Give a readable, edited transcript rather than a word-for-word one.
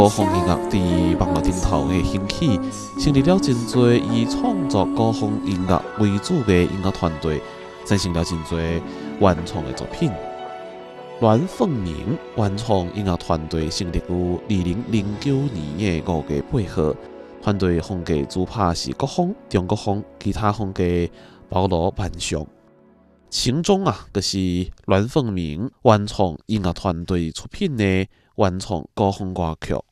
高峰音乐伫网络顶头的兴起，成立了真多以创作高峰音乐为主的音乐团队，产生了真多原创的作品。阮凤鸣原创音乐团队成立于2009年的5月8号，团队风格主拍是国风、中国风，其他风格包罗万象。其中就是阮凤鸣原创音乐团队出品的原创高峰歌曲。